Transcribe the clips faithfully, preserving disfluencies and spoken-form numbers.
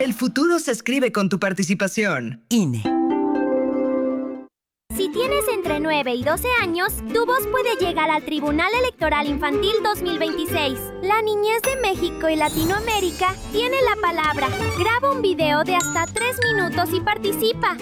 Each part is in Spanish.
El futuro se escribe con tu participación. I N E. Si tienes entre nueve y doce años, tu voz puede llegar al Tribunal Electoral Infantil dos mil veintiséis. La niñez de México y Latinoamérica tiene la palabra. Graba un video de hasta tres minutos y participa.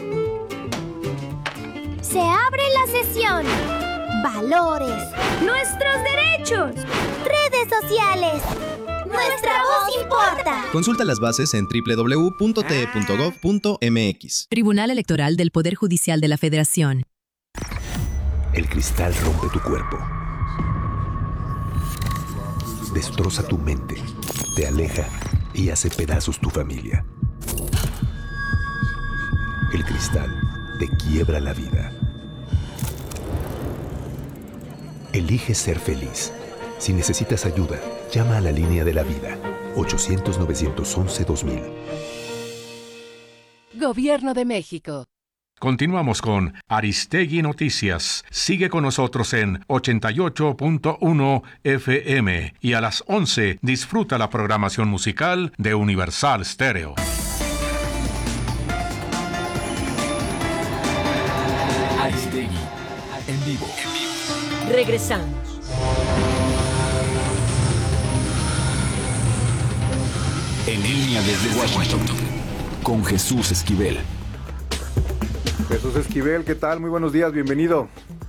Se abre la sesión. Valores. Nuestros derechos. Redes sociales. Nuestra voz importa. Consulta las bases en doble u doble u doble u punto t e punto gov punto m x. Tribunal Electoral del Poder Judicial de la Federación. El cristal rompe tu cuerpo. Destroza tu mente. Te aleja y hace pedazos tu familia. El cristal te quiebra la vida. Elige ser feliz. Si necesitas ayuda, llama a la línea de la vida. ochocientos, novecientos once, dos mil. Gobierno de México. Continuamos con Aristegui Noticias. Sigue con nosotros en ochenta y ocho punto uno F M y a las once disfruta la programación musical de Universal Stereo. Aristegui en vivo. Regresamos. En línea desde Washington, con Jesús Esquivel. Jesús Esquivel, ¿qué tal? Muy buenos días, bienvenido.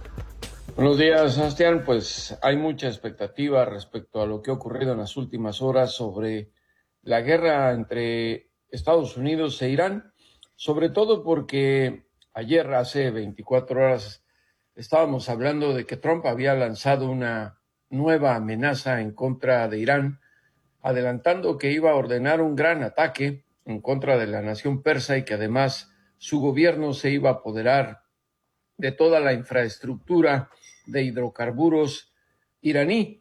Buenos días, Sebastián. Pues hay mucha expectativa respecto a lo que ha ocurrido en las últimas horas sobre la guerra entre Estados Unidos e Irán, sobre todo porque ayer, hace veinticuatro horas, estábamos hablando de que Trump había lanzado una nueva amenaza en contra de Irán, adelantando que iba a ordenar un gran ataque en contra de la nación persa y que además su gobierno se iba a apoderar de toda la infraestructura de hidrocarburos iraní.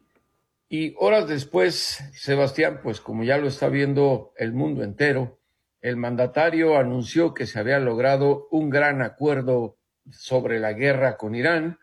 Y horas después, Sebastián, pues como ya lo está viendo el mundo entero, el mandatario anunció que se había logrado un gran acuerdo sobre la guerra con Irán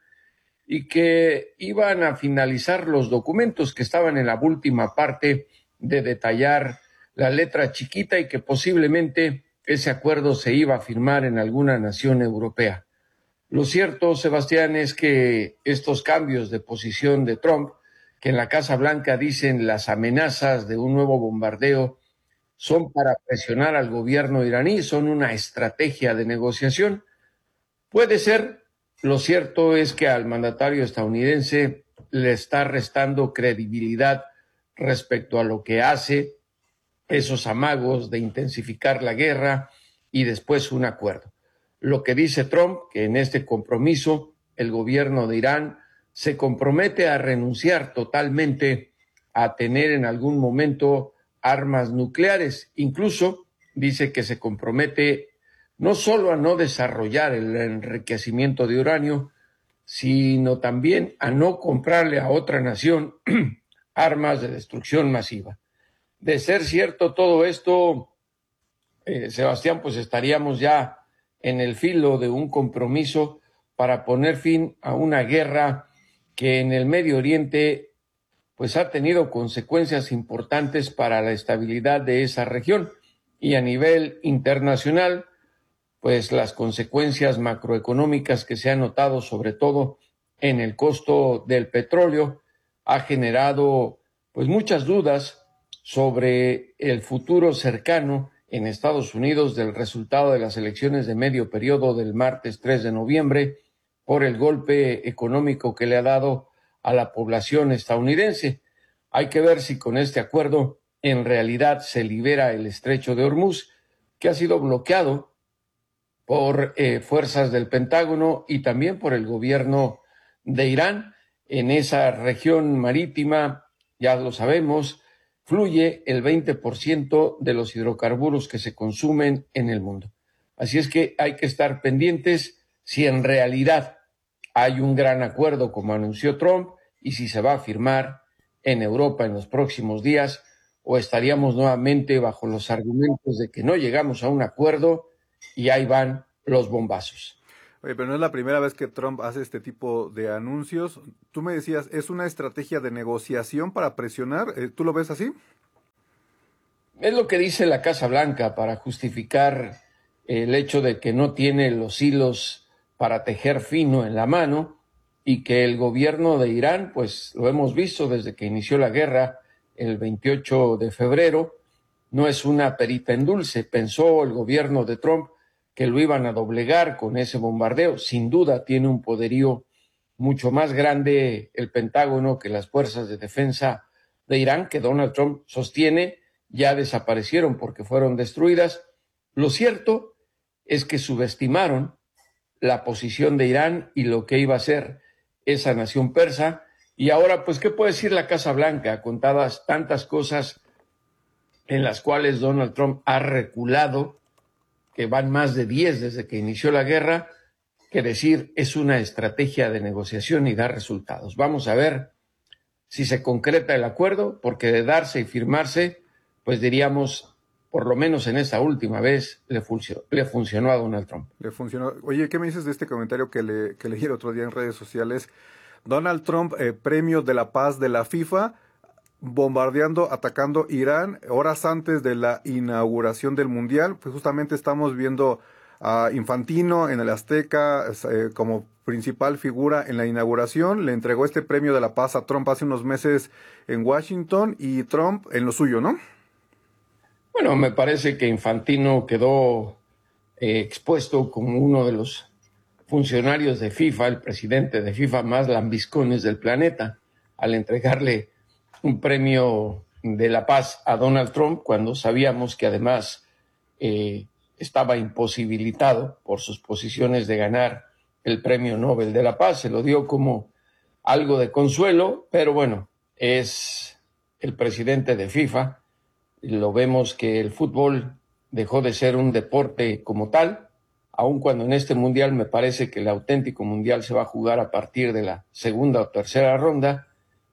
y que iban a finalizar los documentos que estaban en la última parte de detallar la letra chiquita y que posiblemente ese acuerdo se iba a firmar en alguna nación europea. Lo cierto, Sebastián, es que estos cambios de posición de Trump, que en la Casa Blanca dicen las amenazas de un nuevo bombardeo, son para presionar al gobierno iraní, son una estrategia de negociación. Puede ser. Lo cierto es que al mandatario estadounidense le está restando credibilidad respecto a lo que hace, esos amagos de intensificar la guerra y después un acuerdo. Lo que dice Trump, que en este compromiso el gobierno de Irán se compromete a renunciar totalmente a tener en algún momento armas nucleares. Incluso dice que se compromete no solo a no desarrollar el enriquecimiento de uranio, sino también a no comprarle a otra nación armas de destrucción masiva. De ser cierto todo esto, eh, Sebastián, pues estaríamos ya en el filo de un compromiso para poner fin a una guerra que en el Medio Oriente pues ha tenido consecuencias importantes para la estabilidad de esa región y a nivel internacional, pues las consecuencias macroeconómicas que se han notado sobre todo en el costo del petróleo ha generado pues muchas dudas sobre el futuro cercano en Estados Unidos del resultado de las elecciones de medio periodo del martes tres de noviembre por el golpe económico que le ha dado a la población estadounidense. Hay que ver si con este acuerdo en realidad se libera el estrecho de Hormuz, que ha sido bloqueado por eh, fuerzas del Pentágono y también por el gobierno de Irán. En esa región marítima, ya lo sabemos, fluye el veinte por ciento de los hidrocarburos que se consumen en el mundo. Así es que hay que estar pendientes si en realidad hay un gran acuerdo, como anunció Trump, y si se va a firmar en Europa en los próximos días, o estaríamos nuevamente bajo los argumentos de que no llegamos a un acuerdo y ahí van los bombazos. Oye, pero no es la primera vez que Trump hace este tipo de anuncios. Tú me decías, ¿es una estrategia de negociación para presionar? ¿Tú lo ves así? Es lo que dice la Casa Blanca para justificar el hecho de que no tiene los hilos para tejer fino en la mano y que el gobierno de Irán, pues lo hemos visto desde que inició la guerra el veintiocho de febrero, no es una perita en dulce. Pensó el gobierno de Trump que lo iban a doblegar con ese bombardeo. Sin duda tiene un poderío mucho más grande el Pentágono que las fuerzas de defensa de Irán, que Donald Trump sostiene ya desaparecieron porque fueron destruidas. Lo cierto es que subestimaron la posición de Irán y lo que iba a ser esa nación persa. Y ahora, pues, ¿qué puede decir la Casa Blanca con tantas, tantas cosas en las cuales Donald Trump ha reculado, que van más de diez desde que inició la guerra, que decir es una estrategia de negociación y da resultados? Vamos a ver si se concreta el acuerdo, porque de darse y firmarse, pues diríamos, por lo menos en esta última vez, le funcionó, le funcionó a Donald Trump. Le funcionó. Oye, ¿qué me dices de este comentario que, le, que leí el otro día en redes sociales? Donald Trump, eh, premio de la paz de la FIFA, bombardeando, atacando Irán horas antes de la inauguración del Mundial. Pues justamente estamos viendo a Infantino en el Azteca eh, como principal figura en la inauguración. Le entregó este premio de la paz a Trump hace unos meses en Washington y Trump en lo suyo, ¿no? Bueno, me parece que Infantino quedó eh, expuesto como uno de los funcionarios de FIFA, el presidente de FIFA más lambiscones del planeta, al entregarle un premio de la paz a Donald Trump, cuando sabíamos que además eh, estaba imposibilitado por sus posiciones de ganar el premio Nobel de la Paz. Se lo dio como algo de consuelo, pero bueno, es el presidente de FIFA. Lo vemos que el fútbol dejó de ser un deporte como tal, aun cuando en este mundial me parece que el auténtico mundial se va a jugar a partir de la segunda o tercera ronda,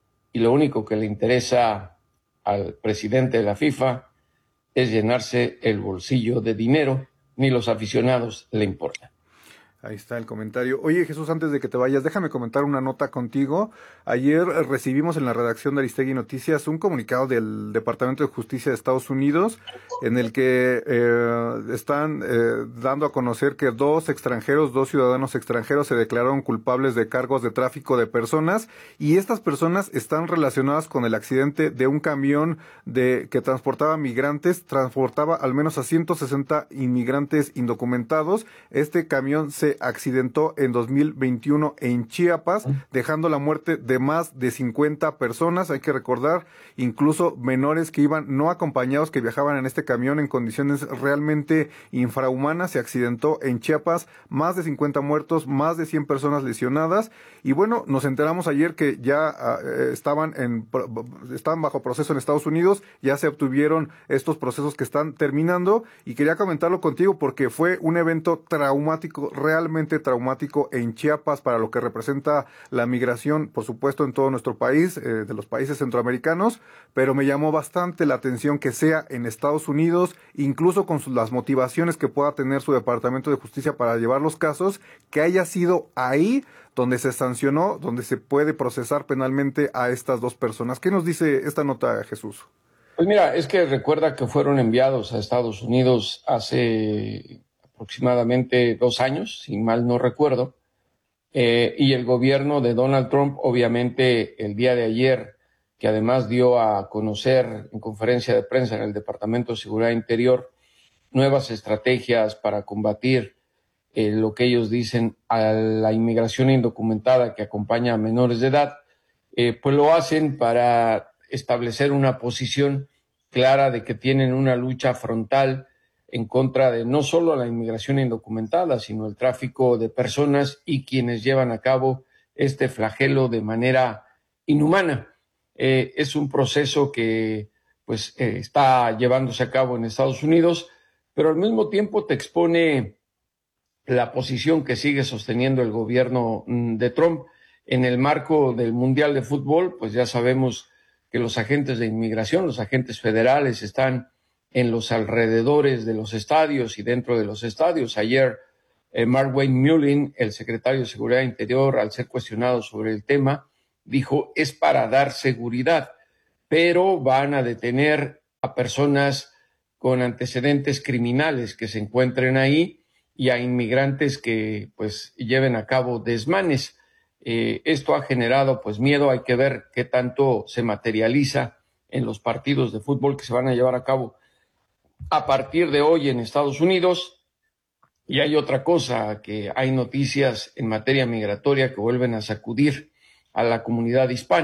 y lo único que le interesa al presidente de la FIFA es llenarse el bolsillo de dinero, ni los aficionados le importan. Ahí está el comentario. Oye, Jesús, antes de que te vayas, déjame comentar una nota contigo. Ayer recibimos en la redacción de Aristegui Noticias un comunicado del Departamento de Justicia de Estados Unidos en el que eh, están eh, dando a conocer que dos extranjeros, dos ciudadanos extranjeros se declararon culpables de cargos de tráfico de personas, y estas personas están relacionadas con el accidente de un camión de que transportaba migrantes, transportaba al menos a ciento sesenta inmigrantes indocumentados. Este camión se accidentó en dos mil veintiuno en Chiapas, dejando la muerte de más de cincuenta personas. Hay que recordar, incluso menores que iban no acompañados, que viajaban en este camión en condiciones realmente infrahumanas. Se accidentó en Chiapas, más de cincuenta muertos, más de cien personas lesionadas. Y bueno, nos enteramos ayer que ya uh, estaban en estaban bajo proceso en Estados Unidos, ya se obtuvieron estos procesos que están terminando, y quería comentarlo contigo porque fue un evento traumático, realmente traumático en Chiapas para lo que representa la migración, por supuesto, en todo nuestro país, eh, de los países centroamericanos, pero me llamó bastante la atención que sea en Estados Unidos, incluso con su, las motivaciones que pueda tener su Departamento de Justicia para llevar los casos, que haya sido ahí donde se sancionó, donde se puede procesar penalmente a estas dos personas. ¿Qué nos dice esta nota, Jesús? Pues mira, es que recuerda que fueron enviados a Estados Unidos hace aproximadamente dos años, si mal no recuerdo, eh, y el gobierno de Donald Trump, obviamente, el día de ayer, que además dio a conocer en conferencia de prensa en el Departamento de Seguridad Interior nuevas estrategias para combatir eh, lo que ellos dicen a la inmigración indocumentada que acompaña a menores de edad, eh, pues lo hacen para establecer una posición clara de que tienen una lucha frontal en contra de no solo la inmigración indocumentada, sino el tráfico de personas y quienes llevan a cabo este flagelo de manera inhumana. Eh, es un proceso que pues eh, está llevándose a cabo en Estados Unidos, pero al mismo tiempo te expone la posición que sigue sosteniendo el gobierno de Trump. En el marco del Mundial de Fútbol, pues ya sabemos que los agentes de inmigración, los agentes federales, están en los alrededores de los estadios y dentro de los estadios. Ayer, eh, Mark Wayne Mullin, el secretario de Seguridad Interior, al ser cuestionado sobre el tema, dijo, es para dar seguridad, pero van a detener a personas con antecedentes criminales que se encuentren ahí y a inmigrantes que pues lleven a cabo desmanes. Eh, esto ha generado pues miedo, hay que ver qué tanto se materializa en los partidos de fútbol que se van a llevar a cabo a partir de hoy en Estados Unidos. Y hay otra cosa, que hay noticias en materia migratoria que vuelven a sacudir a la comunidad hispana.